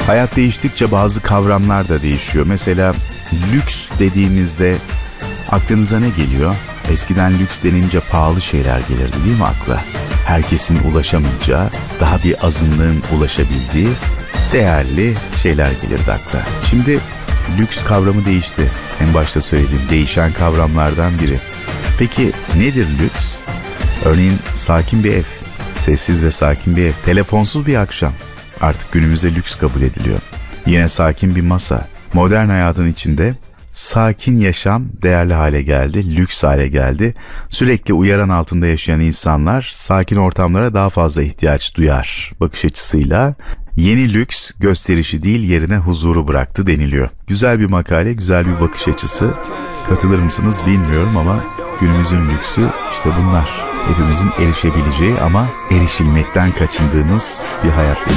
Hayat değiştikçe bazı kavramlar da değişiyor. Mesela lüks dediğimizde aklınıza ne geliyor? Eskiden lüks denince pahalı şeyler gelirdi değil mi akla? Herkesin ulaşamayacağı, daha bir azınlığın ulaşabildiği değerli şeyler gelirdi akla. Şimdi lüks kavramı değişti. En başta söylediğim değişen kavramlardan biri. Peki nedir lüks? Örneğin sakin bir ev, sessiz ve sakin bir ev, telefonsuz bir akşam. Artık günümüzde lüks kabul ediliyor. Yine sakin bir masa. Modern hayatın içinde sakin yaşam değerli hale geldi, lüks hale geldi. Sürekli uyaran altında yaşayan insanlar sakin ortamlara daha fazla ihtiyaç duyar bakış açısıyla. Yeni lüks gösterişi değil yerine huzuru bıraktı deniliyor. Güzel bir makale, güzel bir bakış açısı. Katılır mısınız bilmiyorum ama günümüzün lüksü işte bunlar. Hepimizin erişebileceği ama erişilmekten kaçındığımız bir hayat.